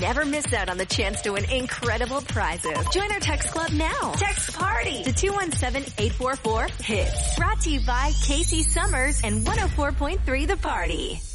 Never miss out on the chance to win incredible prizes. Join our text club now. Text PARTY to 217-844-HITS. Brought to you by Casey Summers and 104.3 The Party.